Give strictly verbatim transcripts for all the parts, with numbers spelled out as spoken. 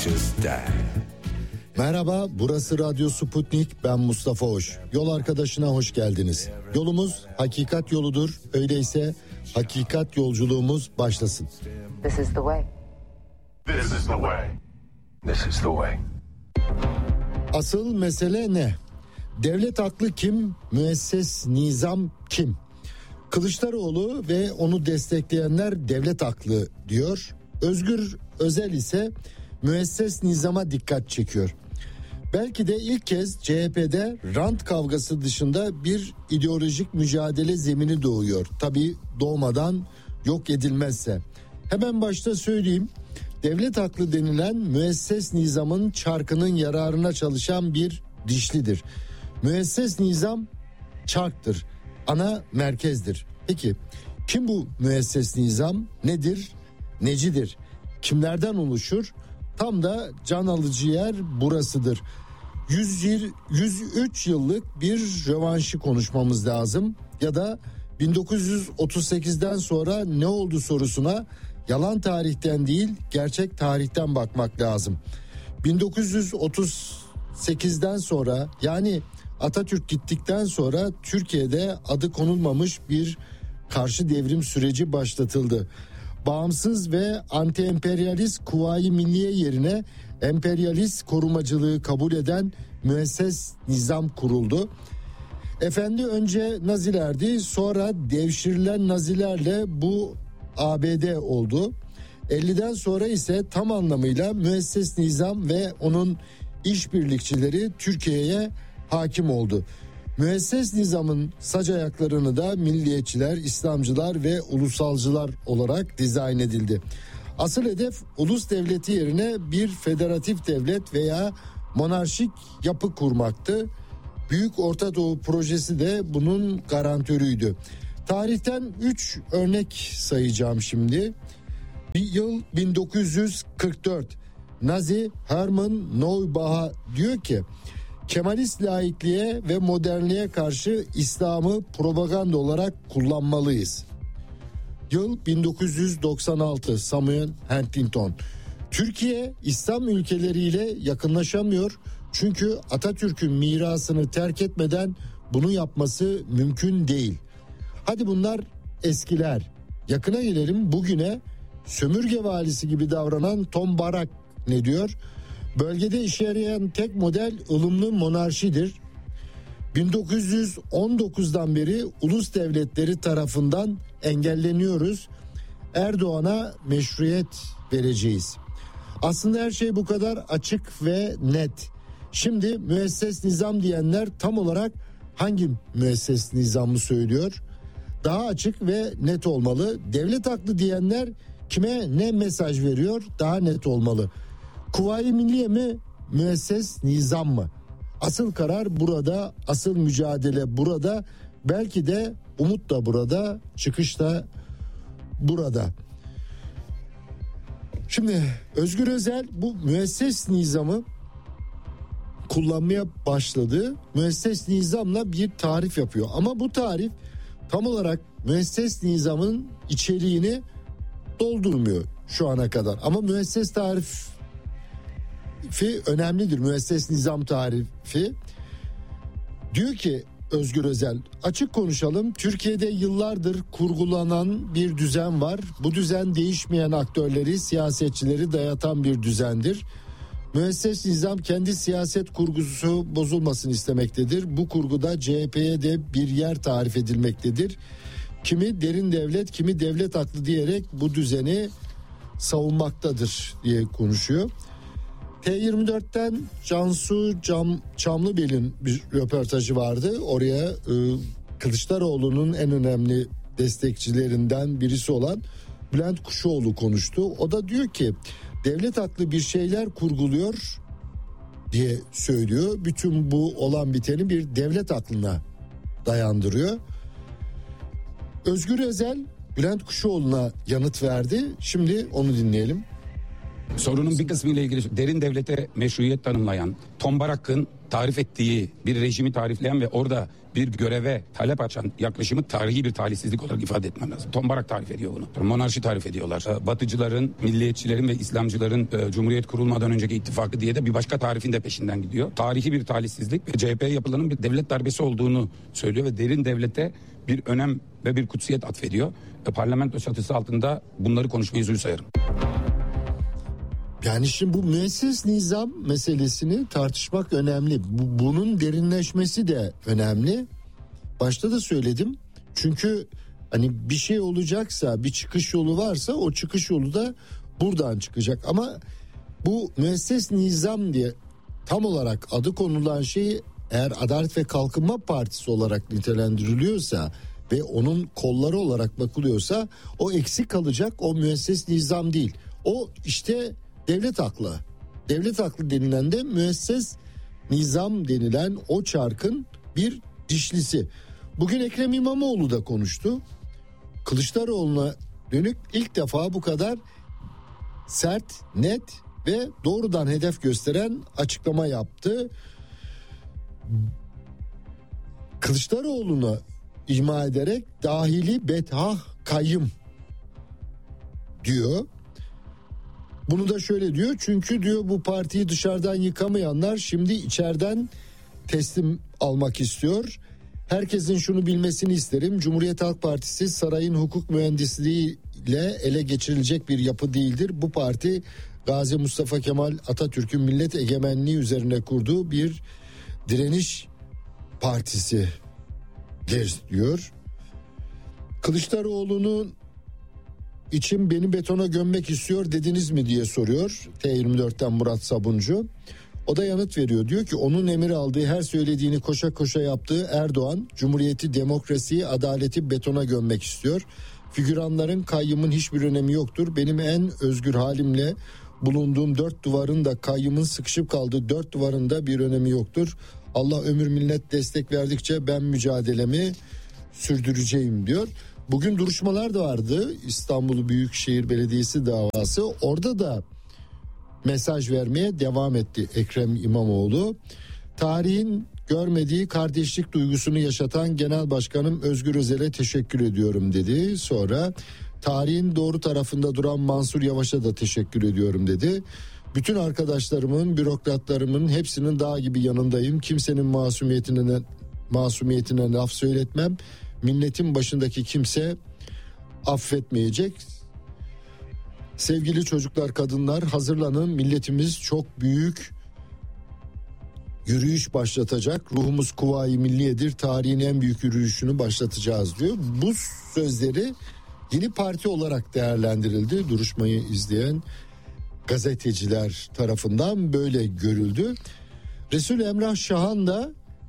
just die. Merhaba, burası Radyo Sputnik, ben Mustafa Hoş. Yol arkadaşına hoş geldiniz. Yolumuz hakikat yoludur, öyleyse hakikat yolculuğumuz başlasın. This is the way. This is the way. This is the way. Asıl mesele ne? Devlet aklı kim? Müesses nizam kim? Kılıçdaroğlu ve onu destekleyenler devlet aklı diyor. Özgür Özel ise müesses nizama dikkat çekiyor. Belki de ilk kez C H P'de rant kavgası dışında bir ideolojik mücadele zemini doğuyor. Tabii doğmadan yok edilmezse. Hemen başta söyleyeyim. Devlet aklı denilen müesses nizamın çarkının yararına çalışan bir dişlidir. Müesses nizam çarktır, ana merkezdir. Peki kim bu müesses nizam? Nedir? Necidir? Kimlerden oluşur? Tam da can alıcı yer burasıdır. yüz üç yıllık bir rövanşı konuşmamız lazım. Ya da bin dokuz yüz otuz sekizden sonra ne oldu sorusuna yalan tarihten değil gerçek tarihten bakmak lazım. bin dokuz yüz otuz sekizden sonra, yani Atatürk gittikten sonra Türkiye'de adı konulmamış bir karşı devrim süreci başlatıldı. Bağımsız ve anti-emperyalist Kuvayi Milliye yerine emperyalist korumacılığı kabul eden müesses nizam kuruldu. Efendi önce Nazilerdi, sonra devşirilen Nazilerle bu A B D oldu. elliden sonra ise tam anlamıyla müesses nizam ve onun işbirlikçileri Türkiye'ye hakim oldu. Müesses nizamın sac ayaklarını da milliyetçiler, İslamcılar ve ulusalcılar olarak dizayn edildi. Asıl hedef ulus devleti yerine bir federatif devlet veya monarşik yapı kurmaktı. Büyük Orta Doğu projesi de bunun garantörüydü. Tarihten üç örnek sayacağım şimdi. Yıl bin dokuz yüz kırk dört. Nazi Hermann Neubauer diyor ki Kemalist laikliğe ve modernliğe karşı İslam'ı propaganda olarak kullanmalıyız. Yıl bin dokuz yüz doksan altı. Samuel Huntington. Türkiye İslam ülkeleriyle yakınlaşamıyor çünkü Atatürk'ün mirasını terk etmeden bunu yapması mümkün değil. Hadi bunlar eskiler. Yakına gelelim bugüne. Sömürge valisi gibi davranan Tom Barak ne diyor? Bölgede işe yarayan tek model ılımlı monarşidir. bin dokuz yüz on dokuzdan beri ulus devletleri tarafından engelleniyoruz. Erdoğan'a meşruiyet vereceğiz. Aslında her şey bu kadar açık ve net. Şimdi müesses nizam diyenler tam olarak hangi müesses nizamı söylüyor? Daha açık ve net olmalı. Devlet aklı diyenler kime ne mesaj veriyor? Daha net olmalı. Kuvayi Milliye mi, müesses nizam mı? Asıl karar burada, asıl mücadele burada. Belki de umut da burada, çıkış da burada. Şimdi Özgür Özel bu müesses nizamı kullanmaya başladı. Müesses nizamla bir tarif yapıyor. Ama bu tarif tam olarak müesses nizamın içeriğini doldurmuyor şu ana kadar. Ama müesses tarifi önemlidir. Müesses nizam tarifi. Diyor ki Özgür Özel, açık konuşalım. Türkiye'de yıllardır kurgulanan bir düzen var. Bu düzen değişmeyen aktörleri, siyasetçileri dayatan bir düzendir. Müesses nizam kendi siyaset kurgusu bozulmasını istemektedir. Bu kurguda C H P'ye de bir yer tarif edilmektedir. Kimi derin devlet, kimi devlet aklı diyerek bu düzeni savunmaktadır diye konuşuyor. T yirmi dörtten Cansu Cam, Çamlıbel'in bir röportajı vardı. Oraya e, Kılıçdaroğlu'nun en önemli destekçilerinden birisi olan Bülent Kuşoğlu konuştu. O da diyor ki devlet aklı bir şeyler kurguluyor diye söylüyor. Bütün bu olan biteni bir devlet aklına dayandırıyor. Özgür Özel Bülent Kuşoğlu'na yanıt verdi. Şimdi onu dinleyelim. Sorunun bir kısmı ile ilgili derin devlete meşruiyet tanımlayan, Tombarak'ın tarif ettiği bir rejimi tarifleyen ve orada bir göreve talep açan yaklaşımı tarihi bir talihsizlik olarak ifade etmem lazım. Tombarak tarif ediyor bunu. Monarşi tarif ediyorlar. Batıcıların, milliyetçilerin ve İslamcıların e, Cumhuriyet kurulmadan önceki ittifakı diye de bir başka tarifin de peşinden gidiyor. Tarihi bir talihsizlik ve C H P'ye yapılanın bir devlet darbesi olduğunu söylüyor ve derin devlete bir önem ve bir kutsiyet atfediyor. E, parlamento çatısı altında bunları konuşmayı zul sayarım. Yani şimdi bu müesses nizam meselesini tartışmak önemli. Bu, bunun derinleşmesi de önemli. Başta da söyledim. Çünkü hani bir şey olacaksa, bir çıkış yolu varsa o çıkış yolu da buradan çıkacak. Ama bu müesses nizam diye tam olarak adı konulan şey eğer Adalet ve Kalkınma Partisi olarak nitelendiriliyorsa ve onun kolları olarak bakılıyorsa o eksik kalacak, o müesses nizam değil. O işte devlet aklı. Devlet aklı denilen de müesses nizam denilen o çarkın bir dişlisi. Bugün Ekrem İmamoğlu da konuştu. Kılıçdaroğlu'na dönük ilk defa bu kadar sert, net ve doğrudan hedef gösteren açıklama yaptı. Kılıçdaroğlu'na ima ederek dahili bethah kayyım diyor. Bunu da şöyle diyor, çünkü diyor bu partiyi dışarıdan yıkamayanlar şimdi içeriden teslim almak istiyor. Herkesin şunu bilmesini isterim. Cumhuriyet Halk Partisi sarayın hukuk mühendisliğiyle ele geçirilecek bir yapı değildir. Bu parti Gazi Mustafa Kemal Atatürk'ün millet egemenliği üzerine kurduğu bir direniş partisi diyor. Kılıçdaroğlu'nun İçim beni betona gömmek istiyor dediniz mi diye soruyor T yirmi dörtten Murat Sabuncu. O da yanıt veriyor, diyor ki onun emir aldığı her söylediğini koşa koşa yaptığı Erdoğan Cumhuriyeti, demokrasiyi, adaleti betona gömmek istiyor. Figüranların, kayyımın hiçbir önemi yoktur. Benim en özgür halimle bulunduğum dört duvarın da kayyımın sıkışıp kaldığı dört duvarın da bir önemi yoktur. Allah ömür millet destek verdikçe ben mücadelemi sürdüreceğim diyor. Bugün duruşmalar da vardı. İstanbul Büyükşehir Belediyesi davası. Orada da mesaj vermeye devam etti Ekrem İmamoğlu. Tarihin görmediği kardeşlik duygusunu yaşatan Genel Başkanım Özgür Özel'e teşekkür ediyorum dedi. Sonra tarihin doğru tarafında duran Mansur Yavaş'a da teşekkür ediyorum dedi. Bütün arkadaşlarımın, bürokratlarımın hepsinin dağ gibi yanındayım. Kimsenin masumiyetine masumiyetine laf söyletmem. Milletin başındaki kimse affetmeyecek. Sevgili çocuklar, kadınlar, hazırlanın. Milletimiz çok büyük yürüyüş başlatacak. Ruhumuz kuvayi milliyedir. Tarihin en büyük yürüyüşünü başlatacağız diyor. Bu sözleri yeni parti olarak değerlendirildi. Duruşmayı izleyen gazeteciler tarafından böyle görüldü. Resul Emrah Şahan da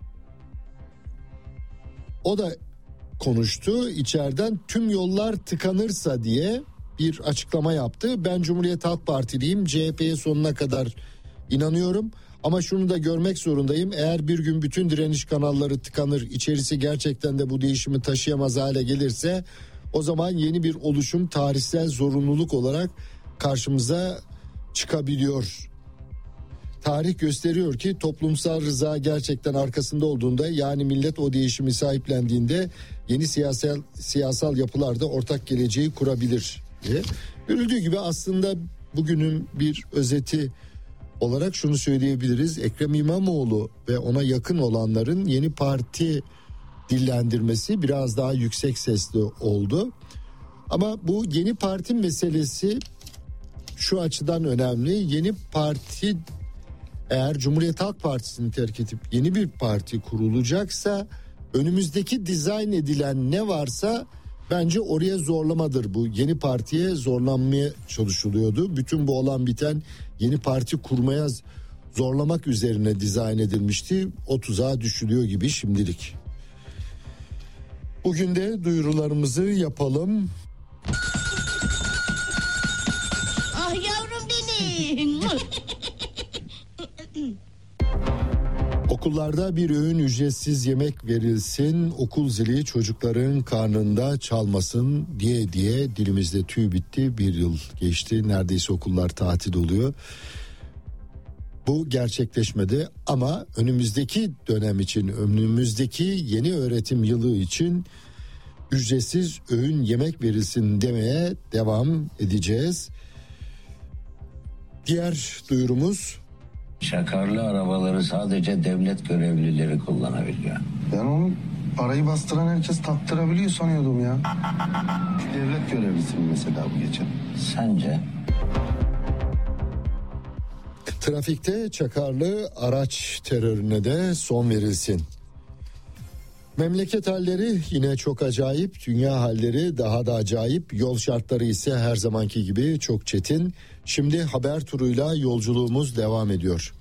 o da konuştu. İçeriden tüm yollar tıkanırsa diye bir açıklama yaptı. Ben Cumhuriyet Halk Partiliyim. C H P'ye sonuna kadar inanıyorum. Ama şunu da görmek zorundayım. Eğer bir gün bütün direniş kanalları tıkanır, içerisi gerçekten de bu değişimi taşıyamaz hale gelirse o zaman yeni bir oluşum tarihsel zorunluluk olarak karşımıza çıkabiliyor. Tarih gösteriyor ki toplumsal rıza gerçekten arkasında olduğunda, yani millet o değişimi sahiplendiğinde yeni siyasal siyasal yapılarda ortak geleceği kurabilir diye. Görüldüğü gibi aslında bugünün bir özeti olarak şunu söyleyebiliriz. Ekrem İmamoğlu ve ona yakın olanların yeni parti dillendirmesi biraz daha yüksek sesli oldu. Ama bu yeni parti meselesi şu açıdan önemli. Yeni parti, eğer Cumhuriyet Halk Partisi'ni terk edip yeni bir parti kurulacaksa önümüzdeki dizayn edilen ne varsa bence oraya zorlamadır bu. Yeni partiye zorlanmaya çalışılıyordu. Bütün bu olan biten yeni parti kurmaya zorlamak üzerine dizayn edilmişti. O tuzağa düşülüyor gibi şimdilik. Bugün de duyurularımızı yapalım. Ah yavrum benim. Okullarda bir öğün ücretsiz yemek verilsin, okul zili çocukların karnında çalmasın diye diye dilimizde tüy bitti. Bir yıl geçti, neredeyse okullar tatil oluyor. Bu gerçekleşmedi ama önümüzdeki dönem için, önümüzdeki yeni öğretim yılı için ücretsiz öğün yemek verilsin demeye devam edeceğiz. Diğer duyurumuz: Çakarlı arabaları sadece devlet görevlileri kullanabiliyor. Ben onu parayı bastıran herkes taktırabiliyor sanıyordum ya. Devlet görevlisi mi mesela bu geçen? Sence? Trafikte çakarlı araç terörüne de son verilsin. Memleket halleri yine çok acayip, dünya halleri daha da acayip, yol şartları ise her zamanki gibi çok çetin. Şimdi haber turuyla yolculuğumuz devam ediyor.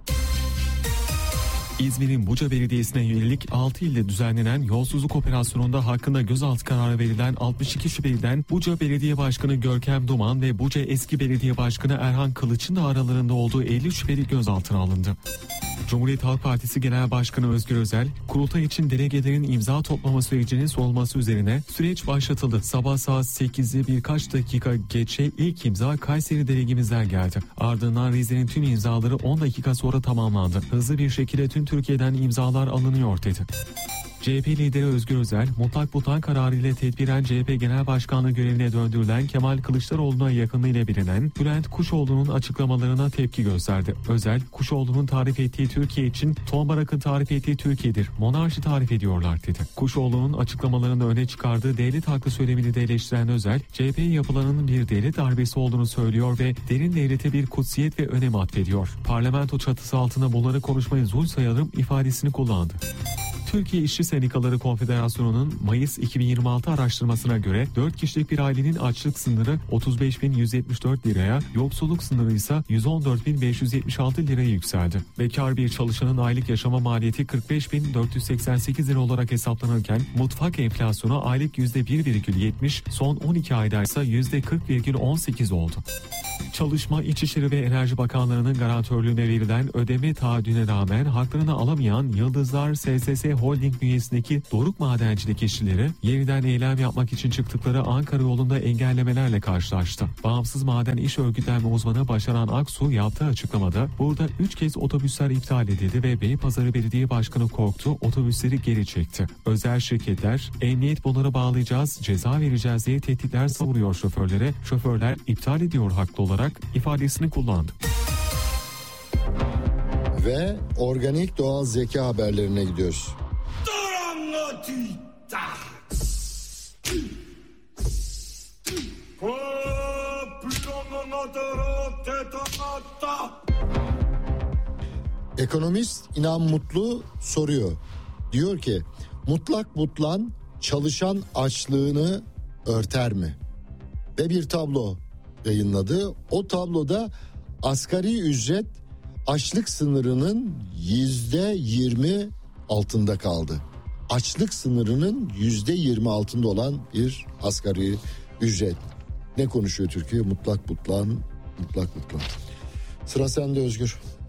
İzmir'in Buca Belediyesi'ne yönelik altı ilde düzenlenen yolsuzluk operasyonunda hakkında gözaltı kararı verilen altmış iki şüpheliden Buca Belediye Başkanı Görkem Duman ve Buca Eski Belediye Başkanı Erhan Kılıç'ın da aralarında olduğu elli şüpheli gözaltına alındı. Cumhuriyet Halk Partisi Genel Başkanı Özgür Özel, kurultay için delegelerin imza toplama sürecinin sorulması üzerine süreç başlatıldı. Sabah saat sekizi birkaç dakika geçe ilk imza Kayseri delegemizden geldi. Ardından Rize'nin tüm imzaları on dakika sonra tamamlandı. Hızlı bir şekilde tüm Türkiye'den imzalar alınıyor dedi. C H P lideri Özgür Özel, mutlak butan kararıyla tedbiren C H P Genel Başkanlığı görevine döndürülen Kemal Kılıçdaroğlu'na yakınlığıyla bilinen Bülent Kuşoğlu'nun açıklamalarına tepki gösterdi. Özel, Kuşoğlu'nun tarif ettiği Türkiye için Tombarak'ın tarif ettiği Türkiye'dir, monarşi tarif ediyorlar dedi. Kuşoğlu'nun açıklamalarını öne çıkardığı devlet hakkı söylemini de eleştiren Özel, C H P yapılarının bir devlet darbesi olduğunu söylüyor ve derin devlete bir kutsiyet ve önem atfediyor. Parlamento çatısı altında bunları konuşmayı zul sayarım ifadesini kullandı. Türkiye İşçi Sendikaları Konfederasyonu'nun Mayıs iki bin yirmi altı araştırmasına göre dört kişilik bir ailenin açlık sınırı otuz beş bin yüz yetmiş dört liraya, yoksulluk sınırı ise yüz on dört bin beş yüz yetmiş altı liraya yükseldi. Bekar bir çalışanın aylık yaşama maliyeti kırk beş bin dört yüz seksen sekiz lira olarak hesaplanırken mutfak enflasyonu aylık yüzde bir virgül yetmiş, son on iki ayda ise yüzde kırk virgül on sekiz oldu. Çalışma, İçişleri ve Enerji Bakanlığı'nın garantörlüğüne verilen ödeme taahhüdüne rağmen haklarını alamayan Yıldızlar S S S Holding bünyesindeki Doruk Madencilik işçileri yeniden eylem yapmak için çıktıkları Ankara yolunda engellemelerle karşılaştı. Bağımsız Maden İş Örgütlenme uzmanı Başaran Aksu yaptığı açıklamada burada üç kez otobüsler iptal edildi ve Beypazarı Belediye Başkanı korktu, otobüsleri geri çekti. Özel şirketler emniyet bunları bağlayacağız, ceza vereceğiz diye tehditler savuruyor şoförlere. Şoförler iptal ediyor haklı olarak ifadesini kullandı. Ve organik doğal zeka haberlerine gidiyoruz. Ekonomist İnan Mutlu soruyor. Diyor ki, mutlak butlan çalışan açlığını örter mi? Ve bir tablo yayınladı. O tabloda asgari ücret açlık sınırının yüzde yirmi altında kaldı. Açlık sınırının yüzde yirmi altında olan bir asgari ücret. Ne konuşuyor Türkiye? Mutlak butlan, mutlak butlan. Sıra sende Özgür.